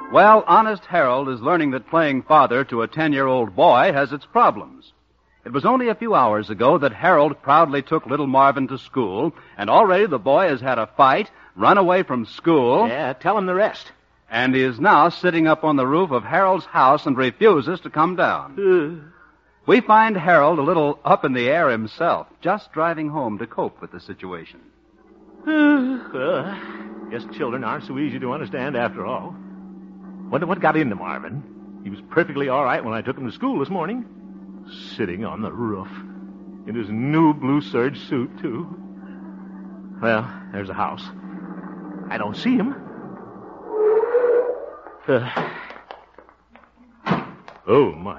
Well, Honest Harold is learning that playing father to a 10-year-old boy has its problems. It was only a few hours ago that Harold proudly took little Marvin to school, and already the boy has had a fight, run away from school. Yeah, tell him the rest. And he is now sitting up on the roof of Harold's house and refuses to come down. We find Harold a little up in the air himself, just driving home to cope with the situation. Well, guess children aren't so easy to understand after all. Wonder what got into Marvin. He was perfectly all right when I took him to school this morning. Sitting on the roof. In his new blue serge suit, too. Well, there's the house. I don't see him. Oh, my.